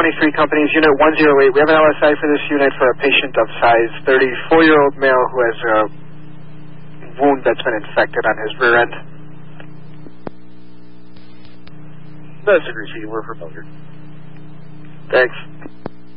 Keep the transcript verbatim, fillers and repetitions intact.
twenty-three companies, Unit one zero eight. We have an L S I for this unit for a patient of size thirty-four-year-old male who has a wound that's been infected on his rear end. That's a receipt. We're familiar. Thanks.